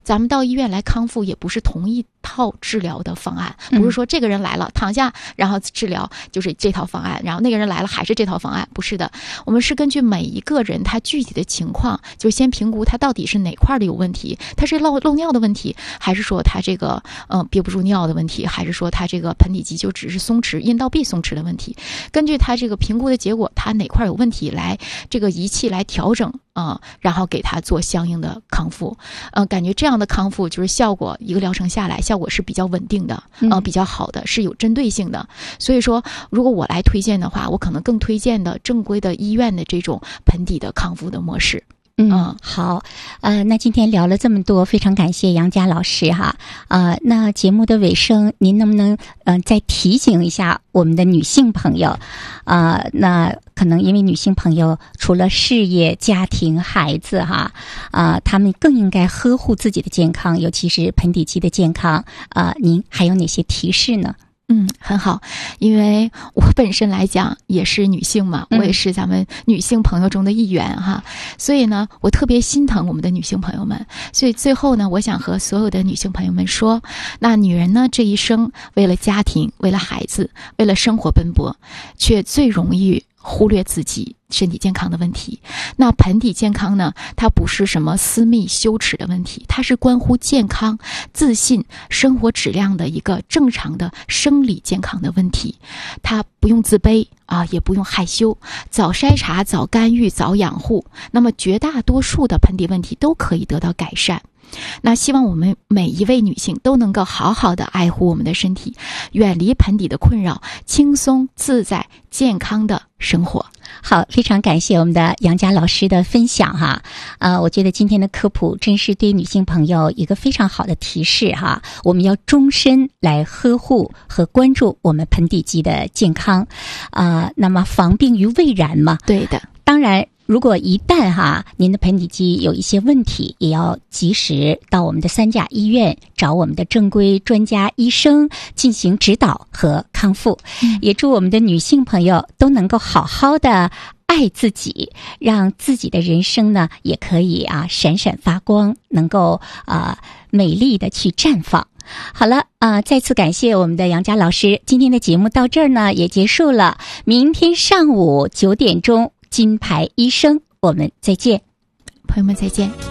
咱们到医院来康复也不是同一套治疗的方案，不是说这个人来了躺下然后治疗就是这套方案，然后那个人来了还是这套方案，不是的，我们是根据每一个人他具体的情况，就先评估他到底是哪块的有问题，他是漏尿的问题，还是说他这个憋不住尿的问题，还是说他这个盆底肌就只是松弛，阴道壁松弛的问题，根据他这个评估的结果，他哪块有问题来这个仪器来调整然后给他做相应的康复，感觉这样的康复就是效果一个疗程下来效果是比较稳定的，比较好的，是有针对性的。所以说如果我来推荐的话，我可能更推荐的正规的医院的这种盆底的康复的模式。 好，那今天聊了这么多，非常感谢杨佳老师哈。那节目的尾声，您能不能再提醒一下我们的女性朋友？那可能因为女性朋友除了事业、家庭、孩子哈，她们更应该呵护自己的健康，尤其是盆底肌的健康。您还有哪些提示呢？ 很好，因为我本身来讲也是女性嘛，我也是咱们女性朋友中的一员哈，所以呢，我特别心疼我们的女性朋友们。所以最后呢，我想和所有的女性朋友们说，那女人呢这一生为了家庭，为了孩子，为了生活奔波，却最容易忽略自己身体健康的问题。那盆底健康呢，它不是什么私密羞耻的问题，它是关乎健康、自信、生活质量的一个正常的生理健康的问题。它不用自卑也不用害羞，早筛查、早干预、早养护，那么绝大多数的盆底问题都可以得到改善。那希望我们每一位女性都能够好好的爱护我们的身体，远离盆底的困扰，轻松自在健康的生活。 好，非常感谢我们的杨佳老师的分享哈。我觉得今天的科普真是对女性朋友一个非常好的提示哈。我们要终身来呵护和关注我们盆底肌的健康那么防病于未然嘛。 对的， 当然如果一旦您的盆底肌有一些问题，也要及时到我们的3甲医院找我们的正规专家医生进行指导和康复。也祝我们的女性朋友都能够好好的爱自己，让自己的人生呢也可以闪闪发光，能够美丽的去绽放。好了再次感谢我们的杨佳老师，今天的节目到这儿呢也结束了。明天上午9点钟金牌医生，我们再见， 朋友们再见。